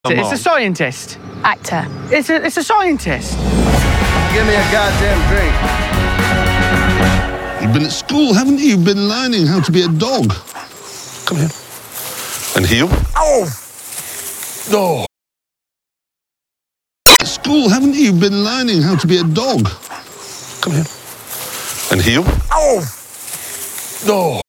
It's a scientist. Actor. It's a scientist. Give me a goddamn drink. You've been at school, haven't you? You've been learning how to be a dog. Come here. And heel. Oh! No. At school, haven't you? You've been learning how to be a dog. Come here. And heel. Oh! No.